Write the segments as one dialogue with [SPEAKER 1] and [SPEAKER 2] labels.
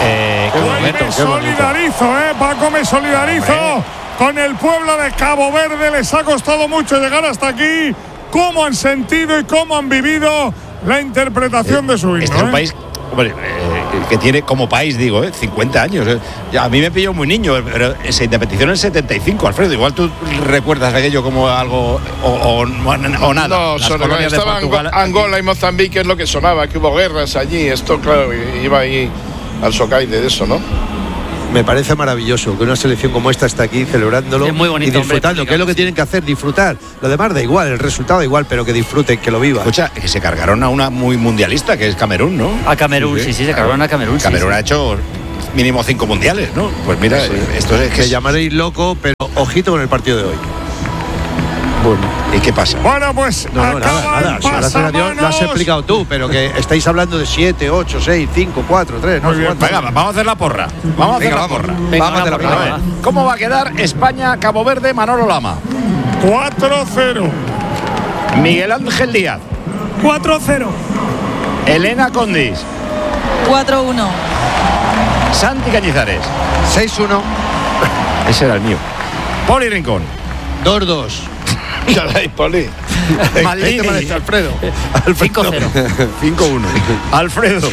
[SPEAKER 1] Me solidarizo, Paco, me solidarizo con el pueblo de Cabo Verde. Les ha costado mucho llegar hasta aquí. Cómo han sentido y cómo han vivido la interpretación de su himno.
[SPEAKER 2] Este es un país que tiene como país, 50 años. A mí me pilló muy niño, pero se independizó en el 75, Alfredo. Igual tú recuerdas aquello como algo o nada.
[SPEAKER 3] No, estaba Angola y Mozambique, es lo que sonaba, que hubo guerras allí. Esto, claro, iba ahí al socaide de eso, ¿no?
[SPEAKER 4] Me parece maravilloso que una selección como esta está aquí celebrándolo
[SPEAKER 5] es muy bonito,
[SPEAKER 4] y disfrutando, que es lo que tienen que hacer, disfrutar. Lo demás da igual, el resultado da igual, pero que disfruten, que lo vivan.
[SPEAKER 2] Escucha, que se cargaron a una muy mundialista, que es Camerún, ¿no?
[SPEAKER 5] A Camerún, sí, se cargaron a Camerún.
[SPEAKER 2] Camerún ha hecho mínimo 5 mundiales, ¿no? Pues mira, esto es que...
[SPEAKER 4] Me llamaréis loco, pero ojito con el partido de hoy.
[SPEAKER 2] Bueno, ¿y qué pasa?
[SPEAKER 1] Bueno, pues
[SPEAKER 4] nada. Gracias a Dios lo has explicado tú, pero que estáis hablando de 7, 8, 6, 5, 4, 3.
[SPEAKER 2] Muy bien. Venga, vamos a hacer la porra. Vamos a hacer la porra. ¿Cómo va a quedar España-Cabo Verde, Manolo Lama?
[SPEAKER 1] 4-0.
[SPEAKER 2] Miguel Ángel Díaz.
[SPEAKER 6] 4-0.
[SPEAKER 2] Elena Condis.
[SPEAKER 7] 4-1.
[SPEAKER 2] Santi Cañizares.
[SPEAKER 4] 6-1.
[SPEAKER 2] Ese era el mío. Poli Rincón.
[SPEAKER 4] 2-2.
[SPEAKER 3] Caray, Poli.
[SPEAKER 2] Maldini.
[SPEAKER 3] Alfredo.
[SPEAKER 5] 5-0.
[SPEAKER 2] 5-1. Alfredo.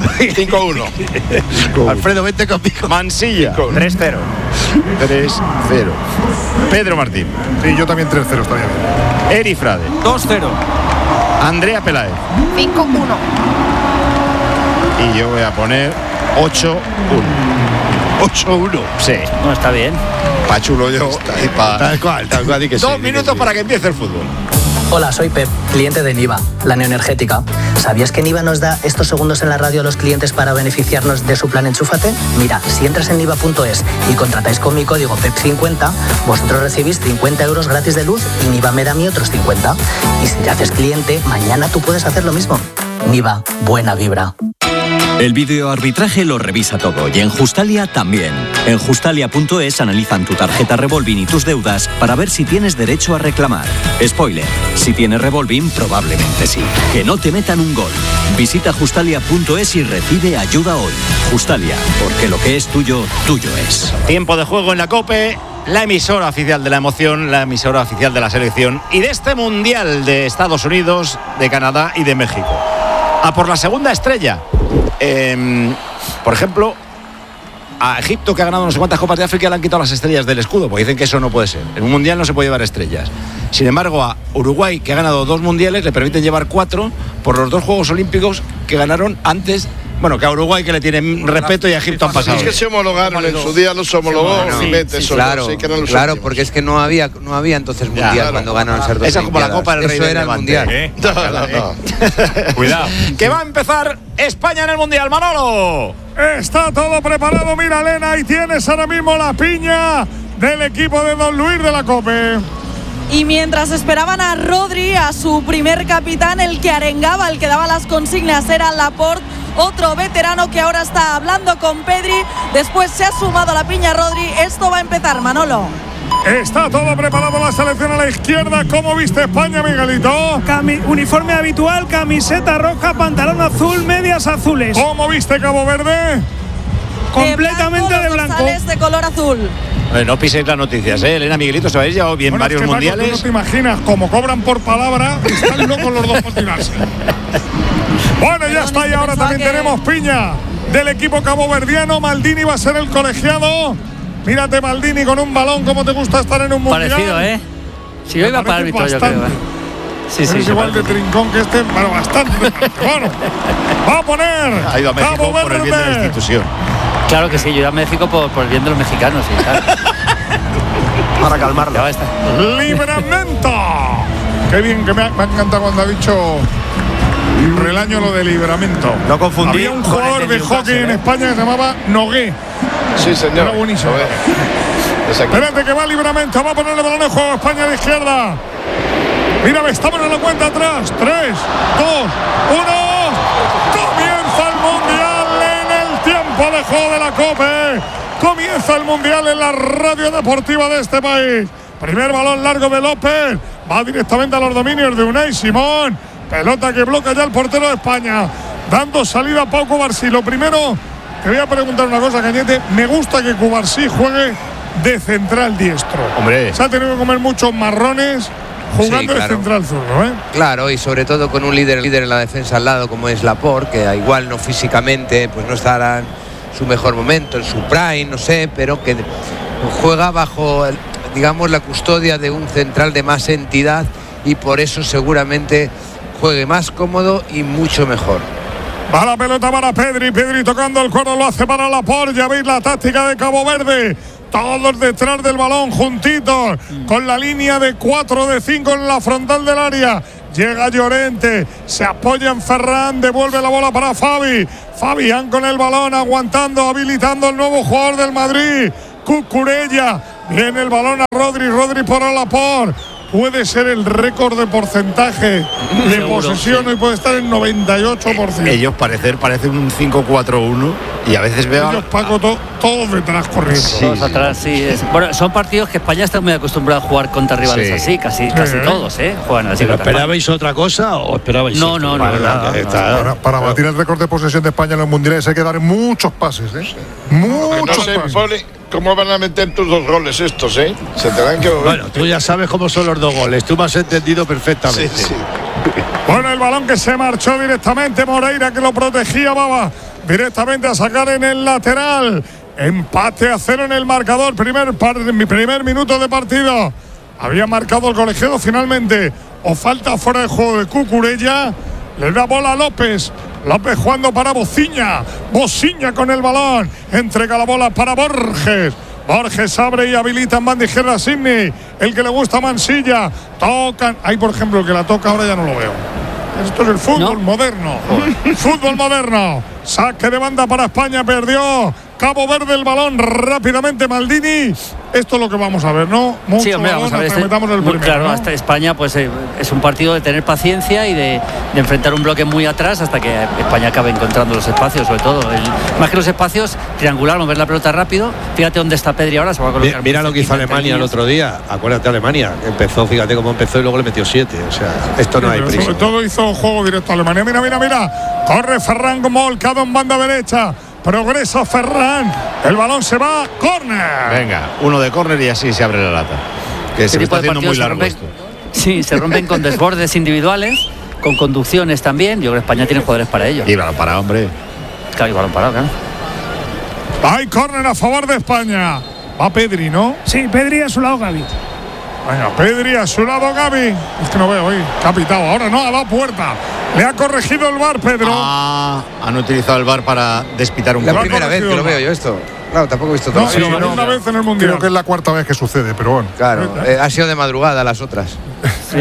[SPEAKER 3] 5-1.
[SPEAKER 4] Alfredo, vente conmigo.
[SPEAKER 2] Mansilla.
[SPEAKER 5] 3-0.
[SPEAKER 2] 3-0. Pedro Martín.
[SPEAKER 1] Sí, yo también 3-0, está bien.
[SPEAKER 2] Eri Frade.
[SPEAKER 6] 2-0.
[SPEAKER 2] Andrea Peláez.
[SPEAKER 7] 5-1.
[SPEAKER 2] Y yo voy a poner 8-1.
[SPEAKER 4] 8-1.
[SPEAKER 2] Sí.
[SPEAKER 5] No, está bien.
[SPEAKER 2] Pa' chulo yo.
[SPEAKER 4] Tal cual, di que sí.
[SPEAKER 2] 2 minutos para que empiece el fútbol.
[SPEAKER 8] Hola, soy Pep, cliente de Niva, la neoenergética. ¿Sabías que Niva nos da estos segundos en la radio a los clientes para beneficiarnos de su plan Enchúfate? Mira, si entras en niva.es y contratáis con mi código PEP50, vosotros recibís 50 euros gratis de luz y Niva me da a mí otros 50. Y si te haces cliente, mañana tú puedes hacer lo mismo. Niva, buena vibra.
[SPEAKER 9] El videoarbitraje lo revisa todo y en Justalia también. En Justalia.es analizan tu tarjeta Revolving y tus deudas para ver si tienes derecho a reclamar. Spoiler, si tienes Revolving, probablemente sí. Que no te metan un gol. Visita Justalia.es y recibe ayuda hoy. Justalia, porque lo que es tuyo, tuyo es.
[SPEAKER 2] Tiempo de juego en la COPE. La emisora oficial de la emoción, la emisora oficial de la selección y de este Mundial de Estados Unidos, de Canadá y de México. A por la segunda estrella. Por ejemplo, a Egipto, que ha ganado no sé cuántas copas de África, le han quitado las estrellas del escudo, porque dicen que eso no puede ser. En un mundial no se puede llevar estrellas. Sin embargo, a Uruguay, que ha ganado 2 mundiales, le permiten llevar 4 por los 2 Juegos Olímpicos que ganaron antes. Bueno, que a Uruguay, que le tienen respeto, y a Egipto han pasado.
[SPEAKER 3] Es que se homologaron en su día, los homologó.
[SPEAKER 4] Claro, porque es que no había entonces mundial cuando ganaron esas 2.
[SPEAKER 2] Esa es como la Copa del Rey.
[SPEAKER 4] Eso era el mundial.
[SPEAKER 2] No. Cuidado. Que va a empezar España en el mundial, Manolo.
[SPEAKER 1] Está todo preparado, mira, Elena, y tienes ahora mismo la piña del equipo de Don Luis de la COPE.
[SPEAKER 7] Y mientras esperaban a Rodri, a su primer capitán, el que arengaba, el que daba las consignas era Laporte, otro veterano que ahora está hablando con Pedri. Después se ha sumado a la piña Rodri. Esto va a empezar, Manolo.
[SPEAKER 1] Está todo preparado, la selección a la izquierda. ¿Cómo viste España, Miguelito?
[SPEAKER 6] Uniforme habitual, camiseta roja, pantalón azul, medias azules.
[SPEAKER 1] ¿Cómo viste Cabo Verde?
[SPEAKER 6] Completamente de blanco.
[SPEAKER 7] Sales de color azul.
[SPEAKER 2] No piséis las noticias, Elena, Miguelito, se habéis llevado bien varios mundiales.
[SPEAKER 1] Paco, tú no te imaginas, como cobran por palabra, están locos los dos por tirarse. Bueno, ya está, y ahora también tenemos piña del equipo caboverdiano. Maldini va a ser el colegiado. Mírate, Maldini, con un balón, ¿cómo te gusta estar en un mundial?
[SPEAKER 5] Parecido, Si yo iba para árbitro, yo creo. Sí,
[SPEAKER 1] es igual de trincón que este, pero bastante. Bueno, va a poner
[SPEAKER 2] ha ido a México
[SPEAKER 1] Cabo Verde
[SPEAKER 2] por el bien de la institución.
[SPEAKER 5] Claro que sí, yo iba a México por el bien de los mexicanos, sí, claro.
[SPEAKER 4] Para calmarlo.
[SPEAKER 1] ¡Libramento! Qué bien, que me ha encantado cuando ha dicho Relaño lo de Libramento.
[SPEAKER 4] No confundí.
[SPEAKER 1] Había un jugador de hockey en España que se llamaba Nogué.
[SPEAKER 3] Sí, señor.
[SPEAKER 1] Era buenísimo. Espérate que va Libramento, va a poner el balón en juego. España de izquierda. Mira, estamos en la cuenta atrás. 3, 2, 1. Comienza el mundial en el tiempo de juego de la COPE. Comienza el mundial en la radio deportiva de este país. Primer balón largo de López. Va directamente a los dominios de Unai Simón. Pelota que bloquea ya el portero de España. Dando salida a Pau Cubarsí. Lo primero te voy a preguntar una cosa, Cañete. Me gusta que Cubarsí juegue de central diestro.
[SPEAKER 2] Hombre.
[SPEAKER 1] Se ha tenido que comer muchos marrones jugando de central zurdo, ¿eh?
[SPEAKER 10] Claro, y sobre todo con un líder en la defensa al lado como es Laporte, que igual no físicamente pues no estará en su mejor momento, en su prime, no sé, pero que juega bajo, digamos, la custodia de un central de más entidad y por eso seguramente juegue más cómodo y mucho mejor.
[SPEAKER 1] Va la pelota para Pedri. Pedri tocando el cuero, lo hace para Laporte. Ya veis la táctica de Cabo Verde. Todos detrás del balón, juntitos, con la línea de 4 de 5 en la frontal del área. Llega Llorente, se apoya en Ferran, devuelve la bola para Fabi. Fabián con el balón, aguantando, habilitando el nuevo jugador del Madrid, Cucurella. Viene el balón a Rodri, Rodri por Laporte. Puede ser el récord de porcentaje de posesión y puede estar en 98%.
[SPEAKER 2] Ellos parecen un 5-4-1 y a veces veo...
[SPEAKER 1] Ellos, Paco, todos detrás corriendo.
[SPEAKER 5] Sí, todos atrás, sí. Bueno, son partidos que España está muy acostumbrada a jugar contra rivales así, casi todos, juegan así.
[SPEAKER 4] ¿Pero esperabais otra cosa o esperabais
[SPEAKER 5] No.
[SPEAKER 1] Para batir el récord de posesión de España en los mundiales hay que dar muchos pases, muchos pases.
[SPEAKER 3] ¿Cómo van a meter tus 2 goles estos, Se tendrán que...
[SPEAKER 4] Bueno, tú ya sabes cómo son los 2 goles. Tú me has entendido perfectamente.
[SPEAKER 3] Sí.
[SPEAKER 1] Bueno, el balón que se marchó directamente. Moreira, que lo protegía, Baba. Directamente a sacar en el lateral. Empate a 0 en el marcador. Primer minuto de partido. Había marcado el colegiado finalmente. O falta fuera de juego de Cucurella. Le da bola a López. López jugando para Bociña. Bociña con el balón. Entrega la bola para Borges. Borges abre y habilita en banda izquierda a Sidney. El que le gusta a Mansilla. Tocan. Ahí, por ejemplo, el que la toca ahora ya no lo veo. Esto es el fútbol moderno. Fútbol moderno. Saque de banda para España. Perdió Cabo Verde el balón rápidamente. Maldini. Esto es lo que vamos a ver, ¿no? Mucho
[SPEAKER 5] hombre,
[SPEAKER 1] balón,
[SPEAKER 5] vamos a ver.
[SPEAKER 1] hasta metamos el primero,
[SPEAKER 5] claro,
[SPEAKER 1] ¿no?
[SPEAKER 5] hasta España, pues es un partido de tener paciencia y de enfrentar un bloque muy atrás hasta que España acabe encontrando los espacios, sobre todo. Más que los espacios, triangular, mover la pelota rápido. Fíjate dónde está Pedri ahora. Se va a colocar.
[SPEAKER 4] Mira lo que hizo Alemania el otro día. Acuérdate, Alemania. Empezó, fíjate cómo empezó y luego le metió 7. O sea, esto no hay prisa.
[SPEAKER 1] Sobre todo hizo juego directo a Alemania. Mira. Corre Ferran volcado en banda derecha. Progresa Ferran. El balón se va. ¡Córner!
[SPEAKER 2] Venga, uno de córner y así se abre la lata. Que se está haciendo muy largo esto.
[SPEAKER 5] Sí, se rompen con desbordes individuales, con conducciones también. Yo creo que España tiene jugadores para ello.
[SPEAKER 2] Y balón parado, hombre.
[SPEAKER 5] Claro, y balón parado, claro.
[SPEAKER 1] Hay córner a favor de España. Va Pedri, ¿no?
[SPEAKER 6] Sí, Pedri a su lado, Gavi.
[SPEAKER 1] Venga, Pedri a su lado, Gavi. Es que no veo hoy. Capitado. Ahora no, a la puerta. Le ha corregido el VAR, Pedro.
[SPEAKER 2] Han utilizado el VAR para despitar un
[SPEAKER 10] La
[SPEAKER 2] córner.
[SPEAKER 10] primera vez que lo veo yo esto. Claro, tampoco he visto todo.
[SPEAKER 1] Una vez en el Mundial.
[SPEAKER 11] Creo que es la 4ª vez que sucede, pero bueno.
[SPEAKER 10] Claro, ha sido de madrugada las otras.
[SPEAKER 5] Sí,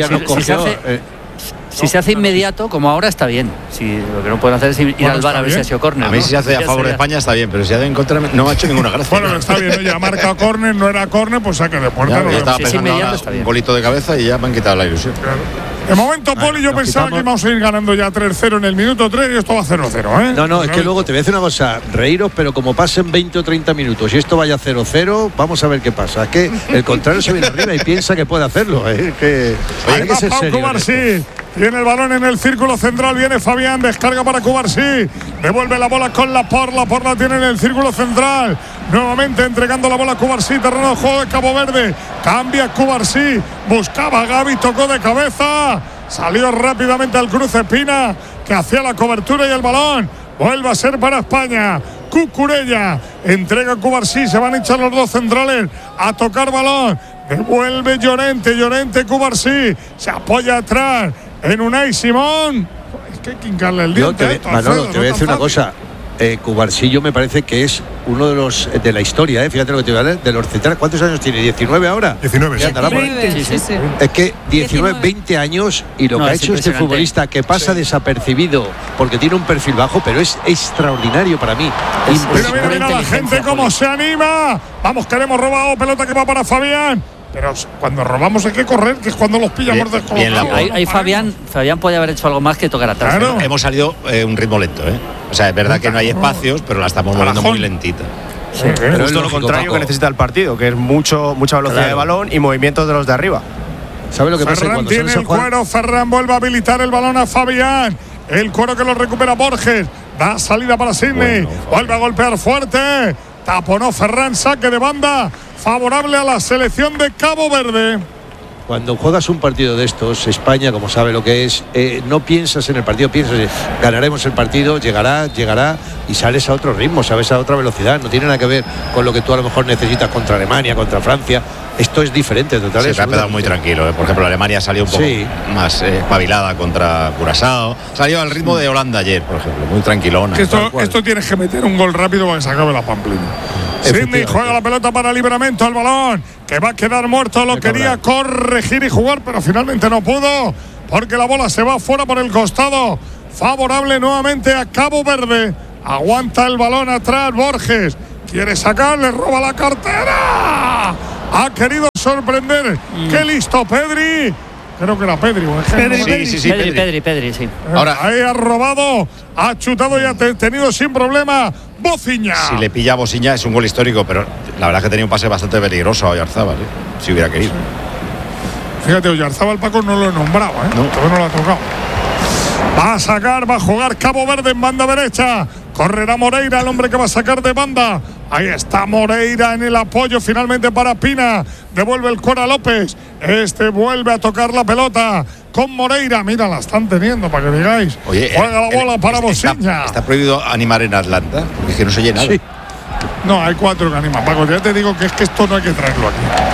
[SPEAKER 5] si se hace inmediato, como ahora, está bien. Lo que no pueden hacer es ir al VAR a ver si ha sido córner.
[SPEAKER 2] A mí si se hace a favor de España está bien, pero si hace en contra no ha hecho ninguna gracia.
[SPEAKER 1] Bueno, está bien, ya marca córner, no era córner, pues saque de puerta.
[SPEAKER 2] Yo estaba pensando ahora un golito de cabeza y ya me han quitado la ilusión.
[SPEAKER 1] Claro. De momento, Poli, yo pensaba que íbamos a ir ganando ya 3-0 en el minuto 3 y esto va 0-0,
[SPEAKER 4] No, es que luego te voy a decir una cosa, reíros, pero como pasen 20 o 30 minutos y esto vaya 0-0, vamos a ver qué pasa. Es que el contrario se viene arriba y piensa que puede hacerlo. Que hay que ser serio.
[SPEAKER 1] Tiene el balón en el círculo central, viene Fabián, descarga para Cubarsí, devuelve la bola con Laporte la tiene en el círculo central, nuevamente entregando la bola a Cubarsí, terreno de juego de Cabo Verde, cambia Cubarsí, buscaba a Gavi, tocó de cabeza, salió rápidamente al cruce Pina, que hacía la cobertura y el balón vuelve a ser para España. Cucurella entrega a Cubarsí, se van a echar los dos centrales a tocar balón, devuelve Llorente, Cubarsí, se apoya atrás en Unai Simón. Es que hay que hincarle el diente.
[SPEAKER 4] Manolo, te voy a decir una cosa. Cubarsí me parece que es uno de los de la historia, fíjate lo que te voy a leer, de los centrales. ¿Cuántos años tiene? ¿19 ahora?
[SPEAKER 11] 19, sí.
[SPEAKER 4] 20. Es que 19, 20 años y lo que ha hecho este futbolista que pasa desapercibido porque tiene un perfil bajo, pero es extraordinario para mí.
[SPEAKER 1] Mira la gente cómo se anima. Vamos, queremos robado, pelota que va para Fabián. Pero cuando robamos hay que correr, que es cuando los pillamos descolocados.
[SPEAKER 5] Ahí Fabián puede haber hecho algo más que tocar atrás.
[SPEAKER 1] Claro.
[SPEAKER 2] Hemos salido un ritmo lento, O sea, es verdad que no hay espacios, pero la estamos moviendo muy lentita.
[SPEAKER 12] Sí, pero justo lo contrario que necesita el partido, que es mucha velocidad de balón y movimientos de los de arriba.
[SPEAKER 4] ¿Sabe lo que pasa?
[SPEAKER 1] Ferran tiene el cuero, Ferran vuelve a habilitar el balón a Fabián. El cuero que lo recupera Borges. Da salida para Sidney. Vuelve a golpear fuerte. Taponó Ferran, saque de banda. Favorable a la selección de Cabo Verde.
[SPEAKER 4] Cuando juegas un partido de estos, España, como sabe lo que es, no piensas en el partido, piensas en ganaremos el partido, llegará y sales a otro ritmo, sabes, a otra velocidad. No tiene nada que ver con lo que tú a lo mejor necesitas contra Alemania, contra Francia. Esto es diferente, totalmente.
[SPEAKER 2] Se ha quedado muy tranquilo. Por ejemplo, Alemania salió un poco más espabilada contra Curazao. Salió al ritmo de Holanda ayer, por ejemplo, muy tranquilona.
[SPEAKER 1] Esto tienes que meter un gol rápido para que se acabe la pamplina. Sidney juega la pelota para Livramento, al balón, que va a quedar muerto, lo quería corregir y jugar, pero finalmente no pudo, porque la bola se va fuera por el costado, favorable nuevamente a Cabo Verde. Aguanta el balón atrás Borges, quiere sacar, le roba la cartera, ha querido sorprender. Qué listo Pedri. Creo que era Pedri.
[SPEAKER 5] Pedri, sí.
[SPEAKER 1] Ahora, ahí ha robado, ha chutado y ha tenido sin problema Bociña.
[SPEAKER 2] Si le pilla a Bociña es un gol histórico, pero la verdad es que tenía un pase bastante peligroso a Oyarzábal, si hubiera querido.
[SPEAKER 1] Fíjate, Oyarzábal, Paco, no lo he nombrado, todavía no lo ha tocado. Va a sacar, va a jugar Cabo Verde en banda derecha. Correrá Moreira, el hombre que va a sacar de banda. Ahí está Moreira en el apoyo finalmente para Pina. Devuelve el Cora López. Este vuelve a tocar la pelota con Moreira. Mira, la están teniendo para que digáis.
[SPEAKER 2] Oye,
[SPEAKER 1] juega la bola para Bociña.
[SPEAKER 2] ¿Está prohibido animar en Atlanta? Porque es que no se llena.
[SPEAKER 1] Sí. No, hay 4 que animan. Paco, ya te digo que es que esto no hay que traerlo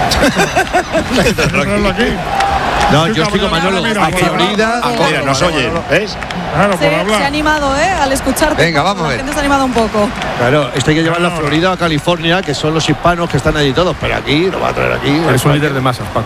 [SPEAKER 1] aquí. No hay que traerlo aquí.
[SPEAKER 4] No, yo estoy con Manolo.
[SPEAKER 1] Mira,
[SPEAKER 2] nos oyen, ¿ves?
[SPEAKER 1] Claro, por hablar.
[SPEAKER 7] Se ha animado, al escucharte.
[SPEAKER 10] Venga, vamos a ver.
[SPEAKER 7] La gente se ha animado un poco.
[SPEAKER 4] Claro, esto hay que llevar a Florida, a California, que son los hispanos que están allí todos, pero aquí lo va a traer aquí.
[SPEAKER 12] Es un líder de masas, Paco.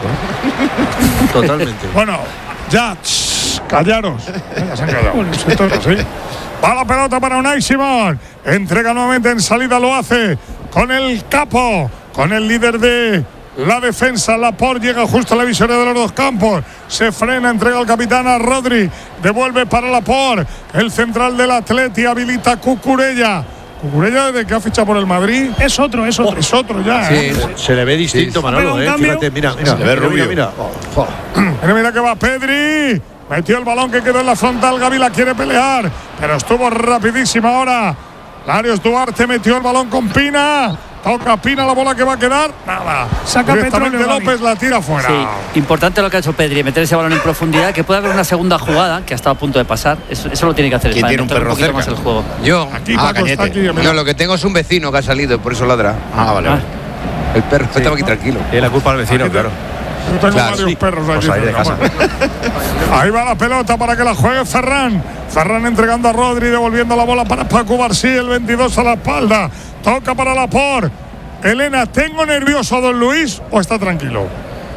[SPEAKER 4] Totalmente.
[SPEAKER 1] Bueno, ya, callaros. Ya se han callado. Esto es así. Va la pelota para Unai Simón. Entrega nuevamente en salida, lo hace con el capo, con el líder de la defensa. Laporte llega justo a la visoria de los dos campos. Se frena, entrega al capitán a Rodri. Devuelve para Laporte. El central del Atleti habilita a Cucurella. Cucurella, desde que ha fichado por el Madrid.
[SPEAKER 6] Es otro.
[SPEAKER 1] Es otro ya.
[SPEAKER 4] Sí, se le ve distinto, Manolo. Fíjate, mira.
[SPEAKER 2] Se le ve rubio.
[SPEAKER 4] Mira.
[SPEAKER 1] Mira que va Pedri. Metió el balón que quedó en la frontal. Gavi la quiere pelear, pero estuvo rapidísima ahora. Larios Duarte metió el balón con Pina. Toca Pina, la bola que va a quedar. Nada.
[SPEAKER 6] Saca Petróleo.
[SPEAKER 1] López la tira fuera.
[SPEAKER 5] Sí, importante lo que ha hecho Pedri, meter ese balón en profundidad, que puede haber una segunda jugada que ha estado a punto de pasar. Eso lo tiene que hacer.
[SPEAKER 2] ¿Quién tiene un perro
[SPEAKER 5] poquito
[SPEAKER 2] cerca?
[SPEAKER 5] Más el juego.
[SPEAKER 10] Yo.
[SPEAKER 1] Aquí, Paco, está aquí.
[SPEAKER 10] No, lo que tengo es un vecino que ha salido, por eso ladra.
[SPEAKER 2] Vale.
[SPEAKER 10] El perro estaba aquí tranquilo.
[SPEAKER 12] Tiene la culpa al vecino, claro.
[SPEAKER 1] Yo tengo varios perros aquí.
[SPEAKER 12] Pues ahí de casa.
[SPEAKER 1] Ahí va la pelota para que la juegue Ferran. Ferran entregando a Rodri, devolviendo la bola para Paco Barcí, el 22 a la espalda. Toca para Laporte. Elena, ¿tengo nervioso a Don Luis o está tranquilo?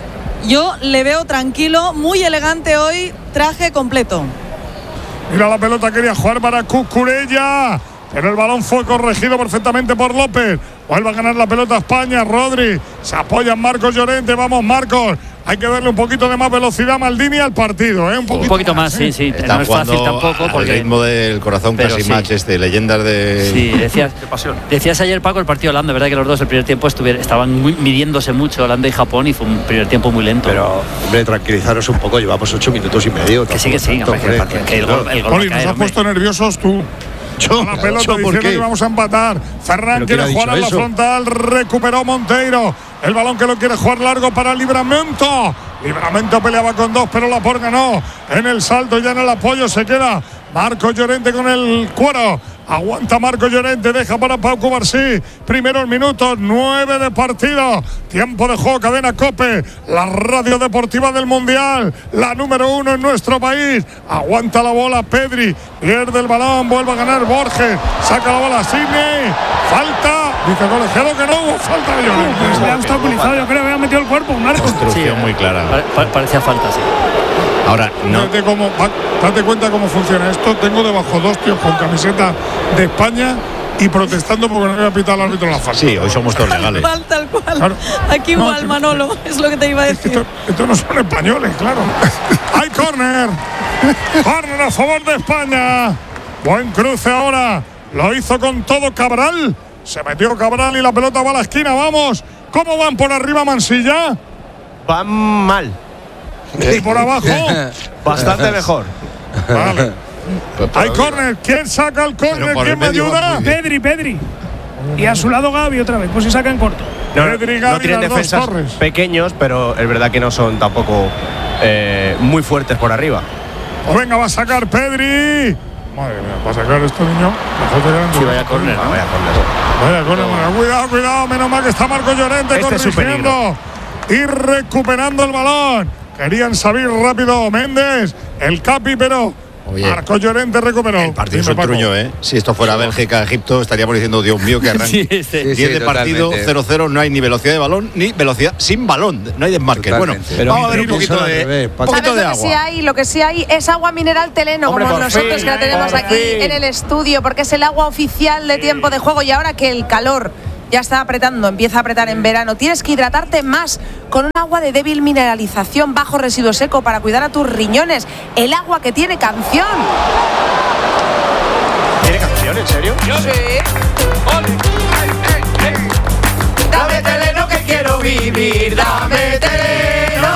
[SPEAKER 7] Yo le veo tranquilo, muy elegante hoy, traje completo.
[SPEAKER 1] Mira la pelota, quería jugar para Cucurella, pero el balón fue corregido perfectamente por López. Vuelve a ganar la pelota España, Rodri. Se apoya en Marcos Llorente. Vamos, Marcos. Hay que darle un poquito de más velocidad a Maldini al partido, Un
[SPEAKER 5] poquito más, sí.
[SPEAKER 2] Están
[SPEAKER 5] no es fácil tampoco.
[SPEAKER 2] Al
[SPEAKER 5] porque
[SPEAKER 2] ritmo del corazón casi
[SPEAKER 5] sí.
[SPEAKER 2] match leyendas de...
[SPEAKER 5] Sí, decías ayer, Paco, el partido Holanda, verdad que los dos el primer tiempo estaban midiéndose mucho, Holanda y Japón, y fue un primer tiempo muy lento.
[SPEAKER 4] Pero, hombre, tranquilizaros un poco, llevamos 8 minutos y medio.
[SPEAKER 5] Que sí, el gol
[SPEAKER 1] Poli, nos has puesto nerviosos tú. A la pelota diciendo que vamos a empatar. Ferran quiere jugar a la frontal. Recuperó Monteiro. El balón que lo quiere jugar largo para Livramento. Livramento peleaba con 2, pero Laporte ganó. En el salto, ya en el apoyo se queda Marcos Llorente con el cuero. Aguanta Marcos Llorente, deja para Pau Cubarsí. Primeros minutos, 9 de partido. Tiempo de juego, cadena COPE. La radio deportiva del Mundial. La número 1 en nuestro país. Aguanta la bola Pedri. Pierde el balón, vuelve a ganar Borges. Saca la bola Sidney. Falta. Dice el colegiado que no hubo falta de Llorente.
[SPEAKER 6] Se ha obstaculizado, yo creo que había metido el cuerpo.
[SPEAKER 2] Construcción muy clara.
[SPEAKER 5] Parecía falta, sí.
[SPEAKER 2] Ahora, no.
[SPEAKER 1] Date cuenta cómo funciona esto. Tengo debajo 2 tíos con camiseta de España y protestando porque no había pitado el árbitro la falta.
[SPEAKER 2] Sí, hoy somos todos legales.
[SPEAKER 7] Tal cual.
[SPEAKER 1] Claro.
[SPEAKER 7] Aquí igual, Manolo, es lo que te iba a decir.
[SPEAKER 1] Esto no son españoles, claro. ¡Hay córner! ¡Córner a favor de España! Buen cruce ahora. Lo hizo con todo Cabral. Se metió Cabral y la pelota va a la esquina. ¡Vamos! ¿Cómo van por arriba Mansilla?
[SPEAKER 12] Van mal.
[SPEAKER 1] ¿Y por abajo?
[SPEAKER 12] Bastante mejor.
[SPEAKER 1] Vale. Hay córner. ¿Quién saca el córner? ¿Quién me ayuda?
[SPEAKER 6] Pedri. Y a su lado Gavi otra vez, pues si saca en corto.
[SPEAKER 1] Pedri, Gavi,
[SPEAKER 12] no tienen
[SPEAKER 1] las dos
[SPEAKER 12] defensas
[SPEAKER 1] torres.
[SPEAKER 12] pequeños, pero es verdad que no son tampoco muy fuertes por arriba.
[SPEAKER 1] Pues venga, va a sacar Pedri. Madre mía, va a sacar esto, niño.
[SPEAKER 5] Sí, vaya córner.
[SPEAKER 1] Vaya córner. Cuidado. Menos mal que está Marco Llorente corrigiendo y recuperando el balón. Querían salir rápido Méndez, el Capi, pero Marco Llorente recuperó.
[SPEAKER 2] El partido es un truño, ¿eh? Si esto fuera Bélgica, Egipto, estaríamos diciendo, Dios mío, que arranque. 10 de partido, 0-0, no hay ni velocidad de balón, ni velocidad sin balón. No hay desmarque. Bueno, vamos a ver un poquito de agua.
[SPEAKER 13] Lo que sí hay es agua mineral Teleno, como nosotros que la tenemos aquí en el estudio, porque es el agua oficial de tiempo de juego. Y ahora que el calor ya está apretando, empieza a apretar en verano, tienes que hidratarte más con un agua de débil mineralización, bajo residuo seco, para cuidar a tus riñones. El agua que tiene canción.
[SPEAKER 12] ¿Tiene canción? ¿En serio?
[SPEAKER 13] Sí.
[SPEAKER 14] Dame Teleno que quiero vivir, dame Teleno.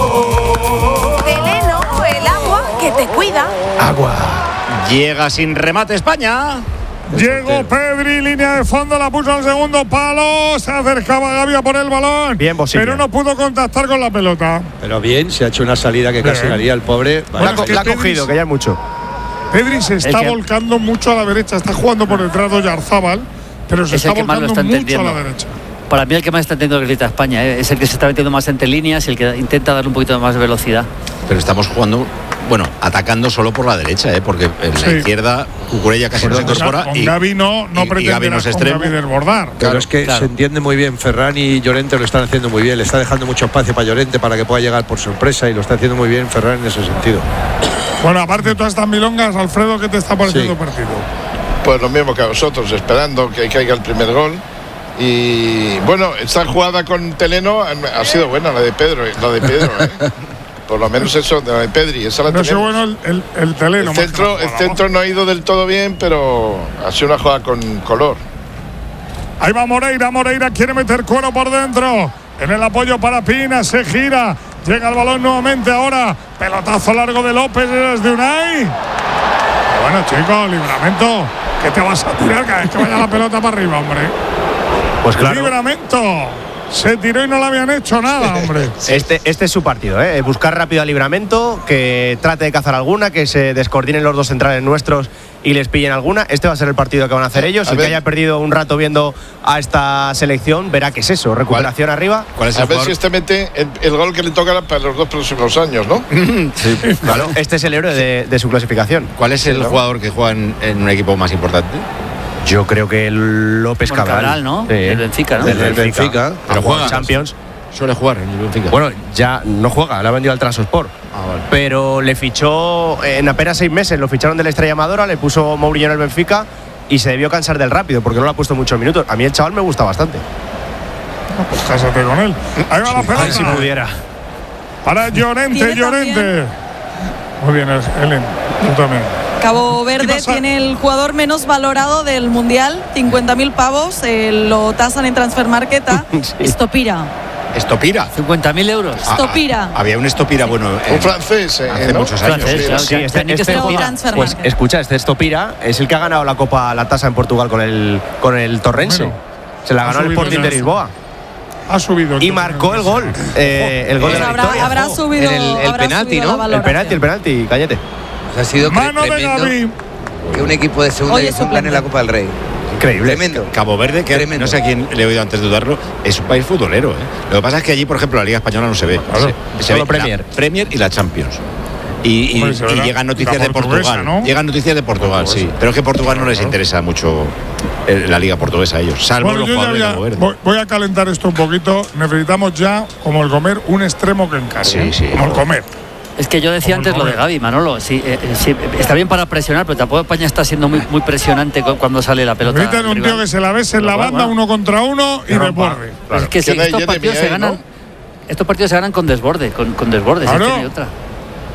[SPEAKER 13] Teleno, el agua que te cuida.
[SPEAKER 2] Agua. Llega sin remate España.
[SPEAKER 1] Llegó Pedri, línea de fondo, la puso al segundo palo, se acercaba Gavi a por el balón, pero no pudo contactar con la pelota.
[SPEAKER 4] Pero bien, se ha hecho una salida que casi haría el pobre.
[SPEAKER 12] La ha cogido, que ya es mucho.
[SPEAKER 1] Pedri se está volcando mucho a la derecha, está jugando por detrás de Oyarzábal, pero se está volcando mucho a la derecha.
[SPEAKER 5] Para mí el que más está entendiendo que grita España, es el que se está metiendo más entre líneas y el que intenta darle un poquito más de velocidad.
[SPEAKER 2] Pero estamos jugando, atacando solo por la derecha, porque en la izquierda Cucurella casi no se incorpora.
[SPEAKER 1] Con Gavi no pretende desbordar.
[SPEAKER 4] Claro, es que se entiende muy bien. Ferran y Llorente lo están haciendo muy bien. Le está dejando mucho espacio para Llorente para que pueda llegar por sorpresa y lo está haciendo muy bien Ferran en ese sentido.
[SPEAKER 1] Bueno, aparte de todas estas milongas, Alfredo, ¿qué te está pareciendo el partido?
[SPEAKER 3] Pues lo mismo que a vosotros, esperando que caiga el primer gol. Y bueno, esta jugada con Teleno ha sido buena, la de Pedro, por lo menos eso de Pedri, esa la tenemos.
[SPEAKER 1] Bueno el Teleno.
[SPEAKER 3] El centro no ha ido del todo bien, pero ha sido una jugada con color.
[SPEAKER 1] Ahí va Moreira quiere meter cuero por dentro. En el apoyo para Pina, se gira. Llega el balón nuevamente ahora. Pelotazo largo de López desde Unai. Bueno, chicos, Livramento, ¿qué te vas a tirar cada vez que vaya la pelota para arriba, hombre?
[SPEAKER 12] Pues claro.
[SPEAKER 1] Livramento se tiró y no le habían hecho nada, hombre.
[SPEAKER 12] Este es su partido, buscar rápido a Livramento, que trate de cazar alguna, que se descoordinen los dos centrales nuestros y les pillen alguna. Este va a ser el partido que van a hacer ellos. El que haya perdido un rato viendo a esta selección verá qué es eso, recuperación arriba.
[SPEAKER 3] A ver si este mete el gol que le toca para los 2 próximos años, ¿no?
[SPEAKER 12] Sí, claro. Este es el héroe de su clasificación.
[SPEAKER 2] ¿Cuál es el jugador que juega en un equipo más importante?
[SPEAKER 12] Yo creo que el López Cabral,
[SPEAKER 5] ¿no? Sí. El Benfica, ¿no?
[SPEAKER 12] El Benfica.
[SPEAKER 2] Pero juega en
[SPEAKER 12] Champions.
[SPEAKER 2] Suele jugar en el Benfica.
[SPEAKER 12] Bueno, ya no juega, le ha vendido al Transport.
[SPEAKER 2] Vale.
[SPEAKER 12] Pero le fichó en apenas 6 meses, lo ficharon de la Estrella Amadora, le puso Mourinho en el Benfica y se debió cansar del rápido porque no le ha pusto muchos minutos. A mí el chaval me gusta bastante.
[SPEAKER 1] Pues cásate con él. Ahí va la pelota.
[SPEAKER 12] Ay, si pudiera.
[SPEAKER 1] Para Llorente. Muy bien, Helen, tú también.
[SPEAKER 7] Cabo Verde tiene el jugador menos valorado del Mundial, 50.000 pavos, lo tasan en Transfermarket. Estopira.
[SPEAKER 5] 50.000 euros.
[SPEAKER 7] Estopira.
[SPEAKER 2] Había un Estopira, bueno.
[SPEAKER 3] Un francés,
[SPEAKER 2] hace muchos años.
[SPEAKER 12] Sí, este Estopira es el que ha ganado la Copa, la tasa en Portugal con el Torrense. Bueno, se la ganó el Sporting de Lisboa.
[SPEAKER 1] Ha subido.
[SPEAKER 12] Y marcó el gol. El gol de la victoria.
[SPEAKER 7] Habrá subido
[SPEAKER 10] el penalti, ¿no?
[SPEAKER 12] El penalti, cállate.
[SPEAKER 10] Ha sido
[SPEAKER 1] mano de Gavi.
[SPEAKER 10] Que un equipo de segunda división gane la Copa del Rey.
[SPEAKER 12] Increíble.
[SPEAKER 10] Tremendo.
[SPEAKER 2] Cabo Verde, que no sé a quién le he oído antes de dudarlo, es un país futbolero. Lo que pasa es que allí, por ejemplo, la Liga Española no se ve.
[SPEAKER 1] Claro.
[SPEAKER 2] Se ve la Premier y la Champions. Y llegan noticias de Portugal. ¿No? Llegan noticias de Portugal, sí. Pero es que Portugal no les interesa mucho la Liga Portuguesa a ellos, salvo los jugadores de Cabo Verde.
[SPEAKER 1] Voy a calentar esto un poquito. Necesitamos ya, como el Comer, un extremo que encaje.
[SPEAKER 2] Sí.
[SPEAKER 1] Como el Comer.
[SPEAKER 5] Es que yo decía antes lo de Gavi, Manolo. Sí, está bien para presionar, pero tampoco España está siendo muy presionante cuando sale la pelota.
[SPEAKER 1] Necesitan un tío que se la bese en la banda, 1 contra 1 y desborde.
[SPEAKER 5] Es que estos partidos se ganan con desborde, con desborde.
[SPEAKER 1] Claro.
[SPEAKER 5] Si es que no hay otra.